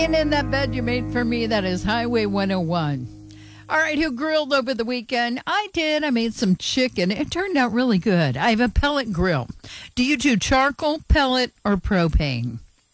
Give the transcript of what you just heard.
laying in that bed you made for me. That is Highway 101. All right, who grilled over the weekend? I did. I made some chicken. It turned out really good. I have a pellet grill. Do you do charcoal, pellet, or propane?